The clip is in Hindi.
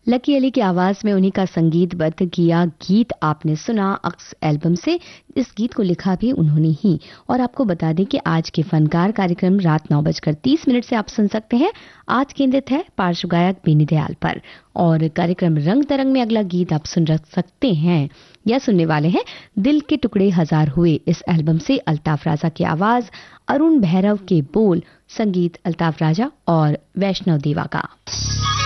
लकी अली की आवाज में उन्हीं का संगीतबद्ध किया गीत आपने सुना अक्स एल्बम से। इस गीत को लिखा भी उन्होंने ही। और आपको बता दें कि आज के फनकार कार्यक्रम रात 9:30 से आप सुन सकते हैं। आज केंद्रित है पार्श्व गायक बेनी दयाल पर। और कार्यक्रम रंग तरंग में अगला गीत आप सुन सकते हैं या सुनने वाले हैं दिल के टुकड़े हजार हुए इस एल्बम से। अल्ताफ राजा की आवाज, अरुण भैरव के बोल, संगीत अल्ताफ राजा और वैष्णव देवा का।